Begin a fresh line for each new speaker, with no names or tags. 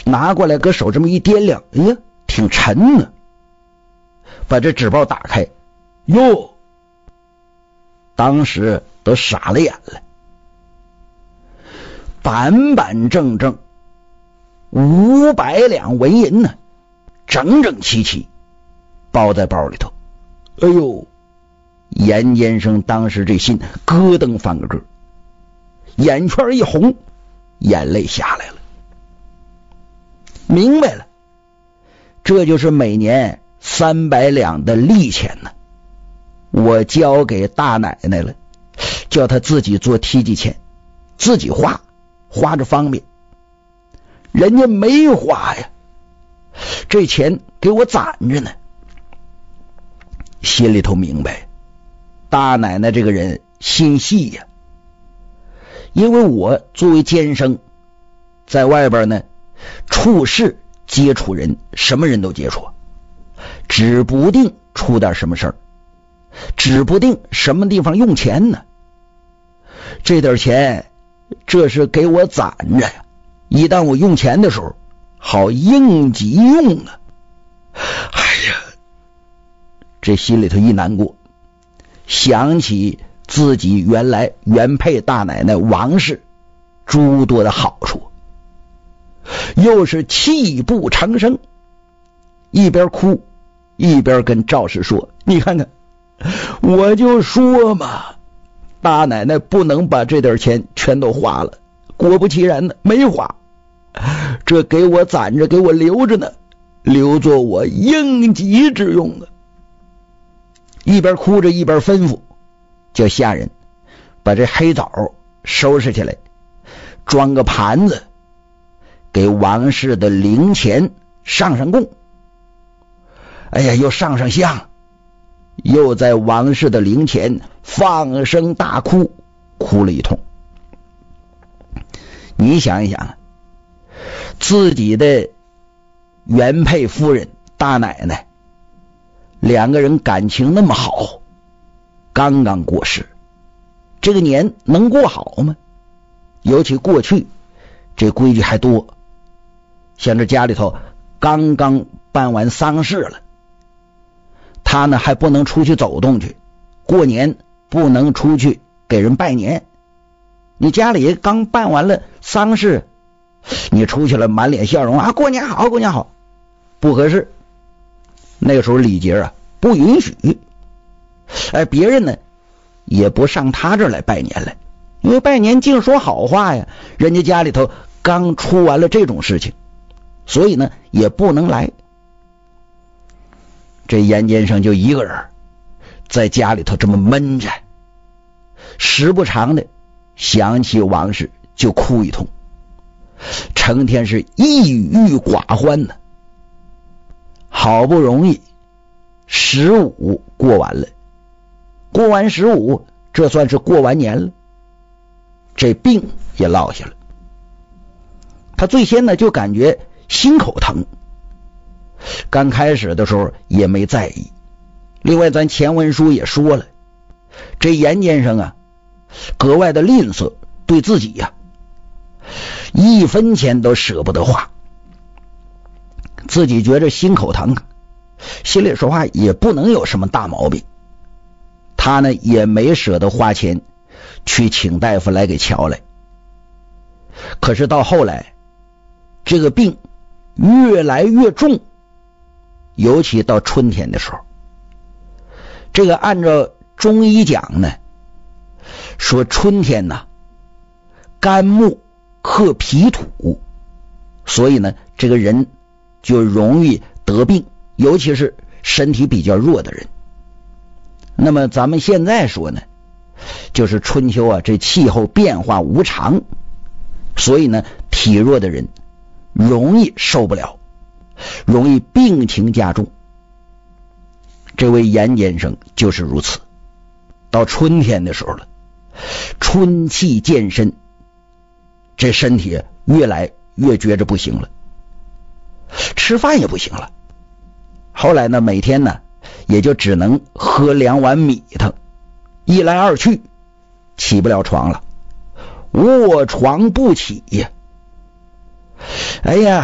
拿过来搁手这么一掂量，哎呀，挺沉呢。把这纸包打开，哟，当时都傻了眼了。板板正正500两纹银呢，整整齐齐包在包里头。哎呦，严先生当时这心咯噔翻个个，眼圈一红，眼泪下来了。明白了，这就是每年300两的利钱呢。我交给大奶奶了，叫她自己做梯级钱，自己花，花着方便。人家没花呀，这钱给我攒着呢。心里头明白，大奶奶这个人心细呀。因为我作为监生，在外边呢，处事接触人，什么人都接触，指不定出点什么事儿，指不定什么地方用钱呢。这点钱，这是给我攒着呀，一旦我用钱的时候，好应急用啊。哎呀，这心里头一难过，想起自己原配大奶奶王氏诸多的好处，又是泣不成声，一边哭一边跟赵氏说：“你看看，我就说嘛，大奶奶不能把这点钱全都花了，果不其然的，没花，这给我攒着，给我留着呢，留作我应急之用啊。”一边哭着一边吩咐，叫下人把这黑枣收拾起来，装个盘子，给王氏的灵前上上供。哎呀，又上上香，又在王氏的灵前放声大哭，哭了一通。你想一想，自己的原配夫人大奶奶，两个人感情那么好，刚刚过世，这个年能过好吗？尤其过去这规矩还多，像这家里头刚刚办完丧事了，他呢还不能出去走动去，过年不能出去给人拜年。你家里刚办完了丧事，你出去了满脸笑容啊，过年好，过年好，不合适。那个时候礼节啊不允许，别人呢也不上他这儿来拜年来，因为拜年净说好话呀，人家家里头刚出完了这种事情，所以呢也不能来。这严先生就一个人在家里头这么闷着，时不常的想起王氏就哭一通，成天是抑郁寡欢呢。好不容易15过完了，过完15，这算是过完年了，这病也落下了。他最先呢就感觉心口疼，刚开始的时候也没在意。另外咱前文书也说了，这严先生啊格外的吝啬，对自己呀1分钱都舍不得花，自己觉着心口疼，心里说话也不能有什么大毛病，他呢也没舍得花钱去请大夫来给瞧来。可是到后来这个病越来越重，尤其到春天的时候，这个按照中医讲呢，说春天呢肝木克脾土，所以呢这个人就容易得病，尤其是身体比较弱的人。那么咱们现在说呢，就是春秋啊这气候变化无常，所以呢体弱的人容易受不了，容易病情加重。这位严先生就是如此，到春天的时候了，春气渐深，这身体越来越觉着不行了，吃饭也不行了。后来呢每天呢也就只能喝2碗米汤，一来二去起不了床了，卧床不起呀。哎呀